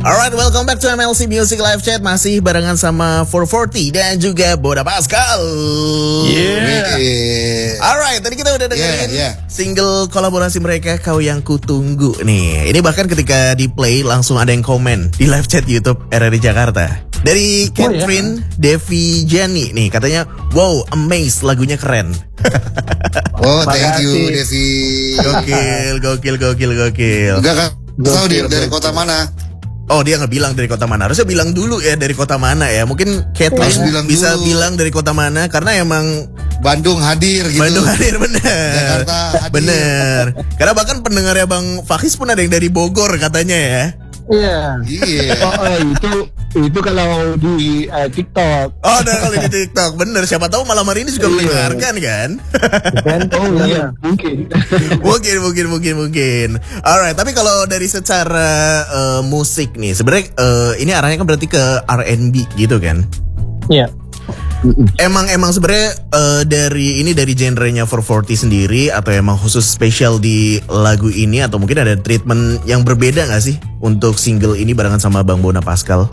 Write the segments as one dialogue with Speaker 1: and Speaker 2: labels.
Speaker 1: Alright, welcome back to MLC Music Live Chat. Masih barengan sama 440 dan juga Boda Pascal. Alright, tadi kita udah dengerin single kolaborasi mereka, Kau Yang Kutunggu nih. Ini bahkan ketika di play langsung ada yang komen di live chat YouTube RRI Jakarta. Dari Catherine Devi Jenny nih, katanya, wow, amazed, lagunya keren.
Speaker 2: Oh, thank you Devi.
Speaker 1: Gokil.
Speaker 2: Enggak kan? Tahu dia dari kota mana?
Speaker 1: Oh, dia nggak bilang dari kota mana. Harusnya bilang dulu ya dari kota mana ya. Mungkin Catherine bisa bilang dari kota mana karena emang
Speaker 2: Bandung hadir gitu.
Speaker 1: Bandung hadir, bener.
Speaker 2: Jakarta hadir.
Speaker 1: Bener. Karena bahkan pendengarnya Bang Fakis pun ada yang dari Bogor katanya ya.
Speaker 3: Iya. Itu kalau di TikTok.
Speaker 1: Oh, kalau di TikTok, bener. Siapa tahu malam hari ini juga mendengarkan kan?
Speaker 3: Oh iya, mungkin.
Speaker 1: mungkin. Alright, tapi kalau dari secara musik nih, sebenarnya ini arahnya kan berarti ke R&B gitu kan?
Speaker 3: Iya.
Speaker 1: Emang sebenarnya dari genrenya 440 sendiri atau emang khusus spesial di lagu ini atau mungkin ada treatment yang berbeda nggak sih untuk single ini barengan sama Bang Bona Pascal?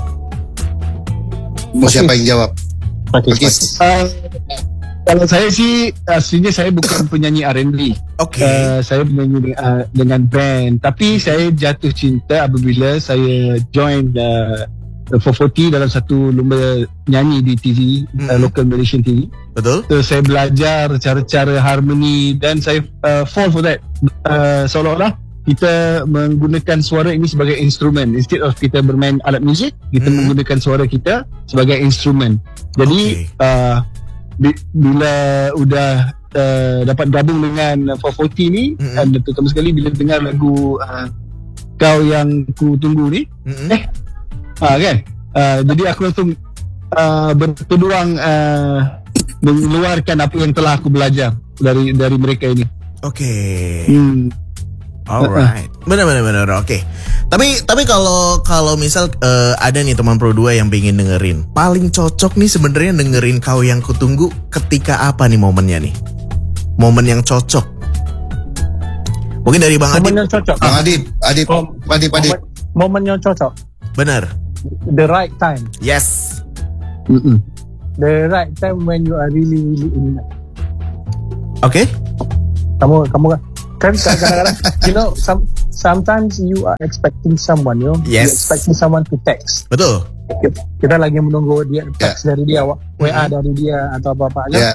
Speaker 2: Mau siapa yang jawab?
Speaker 3: Pakis. Kalau saya sih aslinya saya bukan penyanyi R&B.
Speaker 1: Oke.
Speaker 3: Saya penyanyi dengan band, tapi saya jatuh cinta apabila saya join 440 dalam satu lomba nyanyi di TV, local Malaysian TV.
Speaker 1: Betul.
Speaker 3: So, saya belajar cara-cara harmoni dan saya fall for that. Seolah-olah kita menggunakan suara ini sebagai instrumen. Instead of kita bermain alat muzik, kita menggunakan suara kita sebagai instrumen. Jadi bila udah dapat gabung dengan 440 ni, dan terutama sekali bila dengar lagu Kau Yang Kutunggu ni, kan? Jadi aku langsung berpeluang mengeluarkan apa yang telah aku belajar dari mereka ini.
Speaker 1: Oke. Alright. Benar. Oke. Tapi kalau misal ada nih teman Pro 2 yang pengen dengerin, paling cocok nih sebenarnya dengerin Kau Yang Kutunggu ketika apa nih momennya nih? Momen yang cocok. Mungkin dari Bang Adib.
Speaker 3: Momen yang cocok.
Speaker 2: Bang Adib.
Speaker 3: Momen yang cocok.
Speaker 1: Benar.
Speaker 3: The right time.
Speaker 1: Yes.
Speaker 3: The right time when you are really in love.
Speaker 1: Oke.
Speaker 3: Kamu kan kadang-kadang you know sometimes you are expecting someone,
Speaker 1: Yes.
Speaker 3: you're expecting someone to text.
Speaker 1: Betul.
Speaker 3: Kita lagi menunggu dia text dari dia, WA dari dia atau apa-apa kan.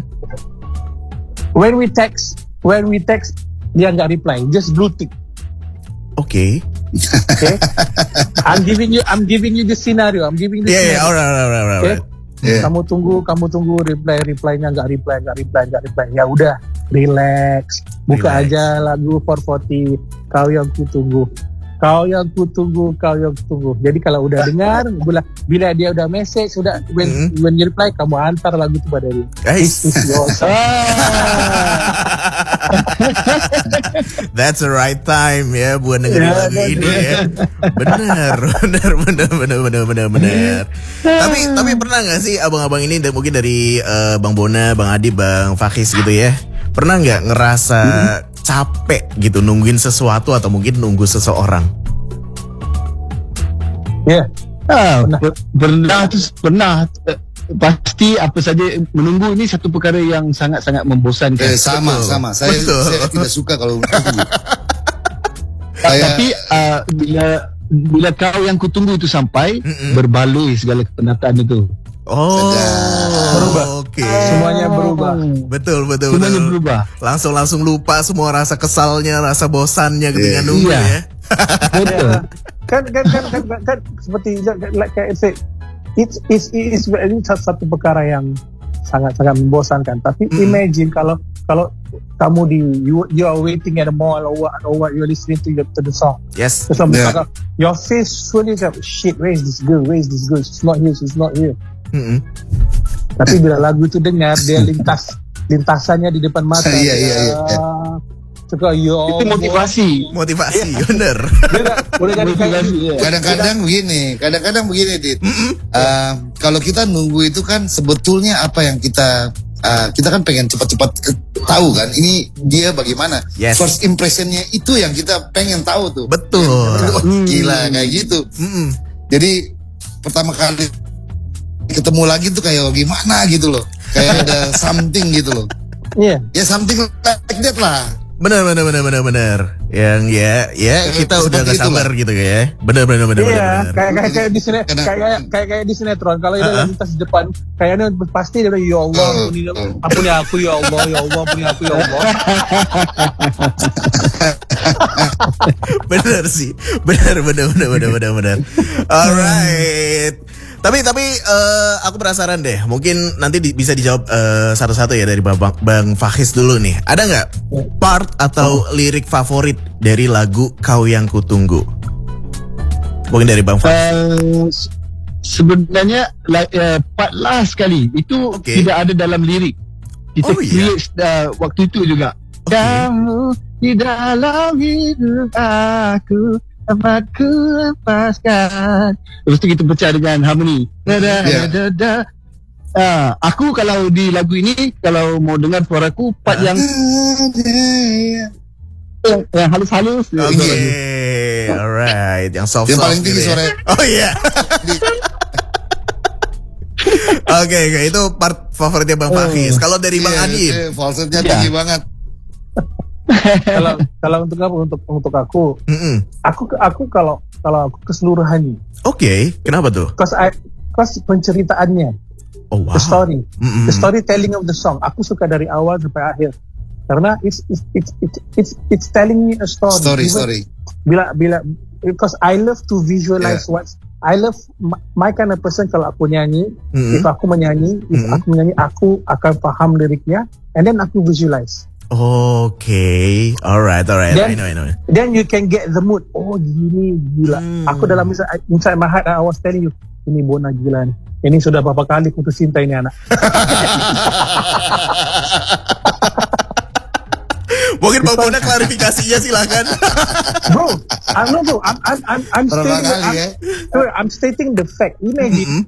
Speaker 3: When we text dia nggak reply, just blue tick.
Speaker 1: Oke.
Speaker 3: Okay. I'm giving you the scenario.
Speaker 1: Yeah, alright.
Speaker 3: Okay? Kamu tunggu reply-nya nggak reply. Ya udah, relax. Buka aja lagu 440 Kau Yang Kutunggu. Jadi kalau udah dengar, bila dia udah message, when you reply, kamu antar lagu itu pada dia.
Speaker 1: Guys. That's the right time ya buat dengerin lagu ini ya. Benar. Tapi pernah nggak sih abang-abang ini mungkin dari Bang Bona, Bang Adib, Bang Fakis gitu ya, pernah nggak ngerasa capek gitu nungguin sesuatu atau mungkin nunggu seseorang?
Speaker 3: Ya.
Speaker 1: Pernah.
Speaker 3: Pasti apa saja menunggu ini satu perkara yang sangat-sangat membosankan.
Speaker 2: Sama. Saya tidak suka kalau menunggu.
Speaker 3: Tapi bila Kau Yang Kutunggu itu sampai, berbaloi segala kepenatan itu.
Speaker 1: Berubah. Oke.
Speaker 3: Semuanya berubah.
Speaker 1: Betul.
Speaker 3: Semuanya berubah.
Speaker 1: Langsung lupa semua rasa kesalnya, rasa bosannya ketika nunggu ya.
Speaker 3: Betul. Kan seperti like I said, it's ini satu perkara yang sangat-sangat membosankan. Tapi imagine kalau kamu you are waiting at the mall or what you're listening to the song.
Speaker 1: Yes.
Speaker 3: Your face fully like, shit, where is this girl? She's not here. Tapi bila lagu itu dengar, dia lintasannya di depan mata.
Speaker 2: Iya.
Speaker 3: Itu motivasi,
Speaker 1: bener.
Speaker 2: Kadang-kadang begini, Dit. Kalau kita nunggu itu kan sebetulnya apa yang kita kita kan pengen cepat-cepat tahu kan ini dia bagaimana.
Speaker 1: Yes.
Speaker 2: First impressionnya itu yang kita pengen tahu tuh.
Speaker 1: Betul.
Speaker 2: Wah, gila kayak gitu. Jadi pertama kali ketemu lagi tuh kayak gimana gitu loh. Kayak ada something gitu loh.
Speaker 3: Iya.
Speaker 2: Ya something like that lah.
Speaker 1: Benar. Yang ya kita udah gak sabar gitu ya. Benar.
Speaker 3: Iya, kayak di sini kayak di sinetron. Kalau dia lintas di depan, kayaknya pasti dia bilang ya Allah, ampuni aku ya Allah, ampuni aku ya Allah.
Speaker 1: Benar sih. Benar. Alright. Tapi aku penasaran deh. Mungkin nanti bisa dijawab satu-satu ya dari Bang Fahis dulu nih. Ada nggak part atau lirik favorit dari lagu Kau Yang Kutunggu? Mungkin dari Bang Fahis.
Speaker 3: Sebenarnya part last sekali itu tidak ada dalam lirik. Kita create waktu itu juga. Kamu di dalam hidup aku, tempat ku lepaskan. Lepas tu kita pecah dengan harmoni. Aku kalau di lagu ini, kalau mau dengar suaraku, part yang halus-halus.
Speaker 1: Okay, alright. Yang soft-soft.
Speaker 2: Yang paling tinggi suara.
Speaker 1: Oh iya. Oke, itu part favoritnya Bang Fahis. Kalau dari Bang Adib,
Speaker 2: falsetnya tinggi banget.
Speaker 3: Kalau untuk aku, aku kalau aku keseluruhannya.
Speaker 1: Oke, kenapa tuh?
Speaker 3: Cause penceritaannya,
Speaker 1: oh wow,
Speaker 3: the storytelling of the song, aku suka dari awal sampai akhir. Karena it's telling me a story.
Speaker 2: Story.
Speaker 3: Because I love to visualize I love my kind of person. Kalau aku nyanyi, if aku menyanyi, aku akan paham liriknya, and then aku visualize.
Speaker 1: Okay, alright. I know.
Speaker 3: Then you can get the mood. Oh gini gila. Aku dalam inside my heart, I was telling you, ini Bona gila nih. Ini sudah berapa kali putus cinta ini anak.
Speaker 1: Mungkin Bang Bona klarifikasinya silakan.
Speaker 3: Bro, I'm stating the fact. Imagine,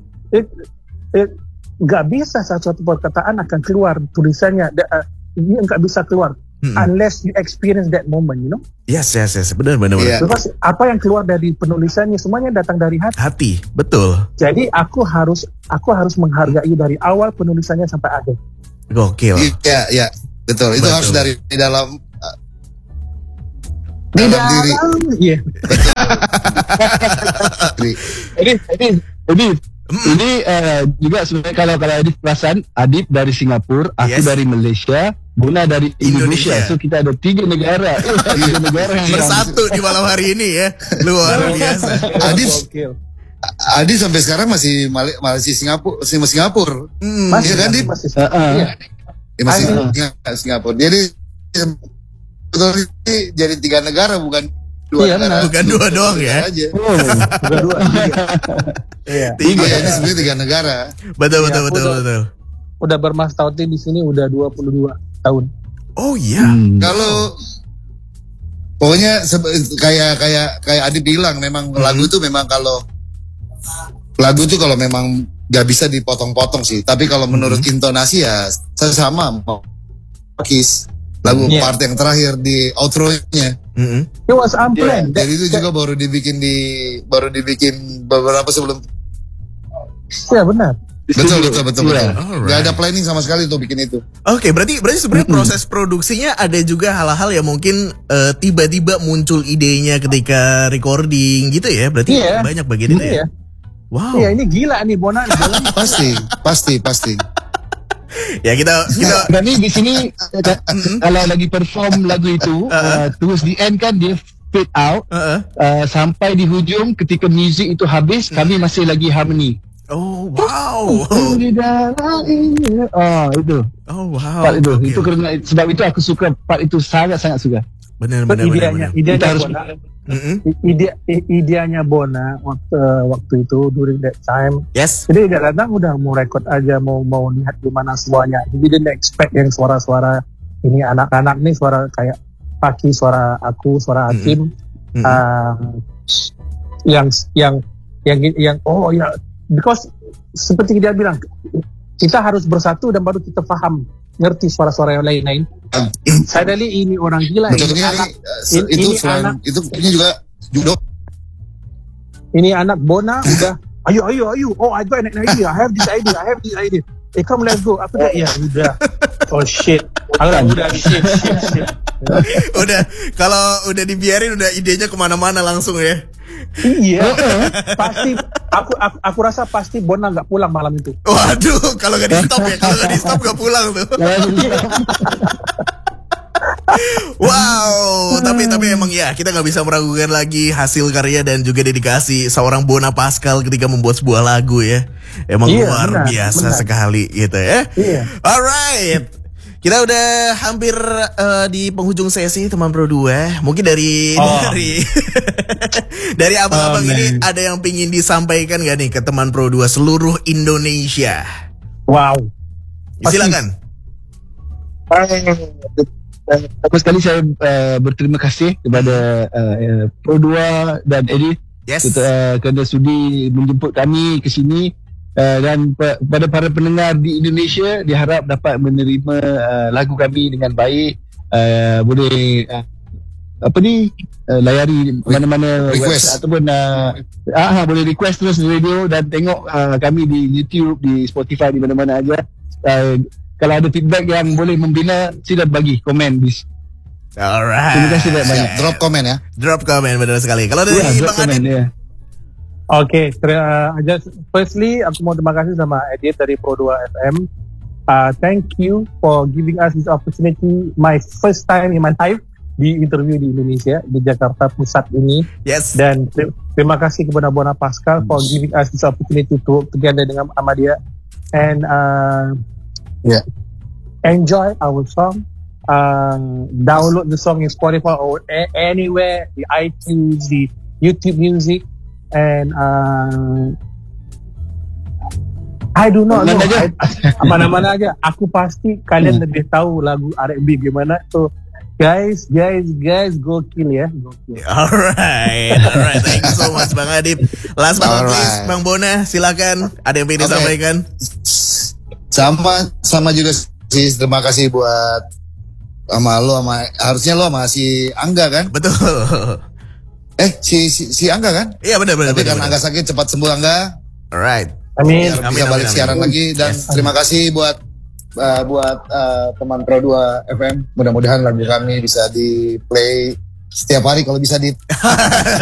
Speaker 3: gak bisa satu perkataan akan keluar tulisannya. Ini nggak bisa keluar unless you experience that moment, you know.
Speaker 1: Yes, benar.
Speaker 2: Yeah.
Speaker 3: Terus apa yang keluar dari penulisannya semuanya datang dari hati.
Speaker 1: Hati, betul.
Speaker 3: Jadi aku harus menghargai dari awal penulisannya sampai akhir.
Speaker 1: Gokil.
Speaker 2: Iya, betul. Itu harus dari dalam diri.
Speaker 3: Iya. Ini juga sebenarnya kalau Adib perasan, Adib dari Singapura, aku dari Malaysia, Bona dari Indonesia. So kita ada 3 negara. 3 negara yang
Speaker 1: bersatu di malam hari ini ya. Luar biasa.
Speaker 2: Adib sampai sekarang masih Singapura.
Speaker 3: Masih
Speaker 2: kan, Adib?
Speaker 3: Masih
Speaker 2: Singapura. Jadi betul ini jadi 3 negara bukan 2 negara.
Speaker 1: Bukan 2 doang ya.
Speaker 3: Bukan 2. Iya.
Speaker 2: 3 ini sebenarnya 3 negara.
Speaker 1: Betul.
Speaker 3: Udah bermastautin di sini udah 22 tahun.
Speaker 1: Oh iya.
Speaker 2: Kalau pokoknya kayak Adib bilang, memang lagu itu memang kalau memang gak bisa dipotong-potong sih. Tapi kalau menurut intonasi ya sama Kis. Lagu part yang terakhir di outro-nya.
Speaker 3: It was unplanned.
Speaker 2: Jadi itu juga baru dibikin beberapa sebelum.
Speaker 3: Ya benar.
Speaker 2: Betul. Gak ada planning sama sekali untuk bikin itu.
Speaker 1: Oke, berarti sebenarnya proses produksinya ada juga hal-hal yang mungkin tiba-tiba muncul idenya ketika recording gitu ya. Berarti banyak bagian itu ya. Wow. Iya, ini gila nih Bona.
Speaker 2: Pasti.
Speaker 1: Ya kita
Speaker 3: dan di sini kalau lagi perform lagu itu towards the end kan dia fade out sampai di hujung ketika music itu habis kami masih lagi harmony.
Speaker 1: Oh wow.
Speaker 3: Itu.
Speaker 1: Oh wow.
Speaker 3: Part itu karena sebab itu aku suka part itu sangat suka.
Speaker 1: Benar.
Speaker 3: Ideanya Bona waktu itu during that time.
Speaker 1: Yes.
Speaker 3: Jadi dia datang udah mau record aja, mau lihat gimana semuanya. Jadi dia expect yang suara-suara ini anak-anak nih suara kayak Paki, suara aku, suara Hakim, yang oh ya, because seperti dia bilang
Speaker 4: kita harus bersatu dan baru kita faham, ngerti suara-suara yang lain-lain. Sadali ini orang gila.
Speaker 2: Contohnya ini juga judo.
Speaker 4: Ini anak Bona udah, ayo. Oh, I got an idea. I have this idea. Come let's go. Apa dah? Ya udah. Oh shit. Udah shit.
Speaker 1: Udah, kalau udah dibiarin udah idenya kemana-mana langsung ya.
Speaker 4: Iya. Pasti aku rasa pasti Bona nggak pulang malam itu.
Speaker 1: Waduh, kalau nggak di stop ya, kalau nggak di stop nggak pulang tuh. Wow, tapi emang ya kita nggak bisa meragukan lagi hasil karya dan juga dedikasi seorang Bona Pascal ketika membuat sebuah lagu ya. Emang luar biasa sekali gitu ya.
Speaker 4: Iya.
Speaker 1: Alright, kita udah hampir di penghujung sesi teman Pro 2. Mungkin dari dari abang-abang ini ada yang pingin disampaikan gak nih ke teman Pro 2 seluruh Indonesia?
Speaker 4: Wow.
Speaker 1: Silakan.
Speaker 3: Pertama sekali saya berterima kasih kepada Pro 2 dan Edith kerana sudi menjemput kami ke sini, dan kepada para pendengar di Indonesia diharap dapat menerima lagu kami dengan baik. Boleh layari mana-mana
Speaker 2: request
Speaker 3: ataupun boleh request terus di radio dan tengok kami di YouTube, di Spotify, di mana-mana aja. Kalau ada feedback yang boleh membina, sila bagi komen bis.
Speaker 1: Alright.
Speaker 3: Terima kasih banyak.
Speaker 2: Drop komen ya.
Speaker 1: Drop komen, benar sekali. Kalau dari Bang Adit.
Speaker 4: Okay, firstly aku mau terima kasih sama Edith dari Pro 2 FM. Thank you for giving us this opportunity. My first time in my life di interview di Indonesia, di Jakarta Pusat ini.
Speaker 1: Yes.
Speaker 4: Dan terima kasih kepada Bona Pascal for giving us this opportunity to work together dengan Ahmadiyah. And enjoy our song. Download the song in Spotify or anywhere, the iTunes, the YouTube Music, and I do not know. Mana-mana aja. Aku pasti kalian lebih tahu lagu R&B gimana. So guys, gokil ya.
Speaker 1: Alright. Thank you so much Bang Adit. Last but not least, Bang Bona, silakan. Ada yang ingin disampaikan?
Speaker 2: Sama juga sih, terima kasih buat sama harusnya lo sama si Angga kan?
Speaker 1: Betul.
Speaker 2: Si Angga kan?
Speaker 1: Iya benar.
Speaker 2: Tapi kan Angga sakit, cepat sembuh Angga.
Speaker 1: Alright.
Speaker 4: Amin.
Speaker 2: Biar bisa balik siaran lagi, dan terima kasih buat teman Pro 2 FM. Mudah-mudahan lagu kami bisa di play setiap hari kalau bisa di.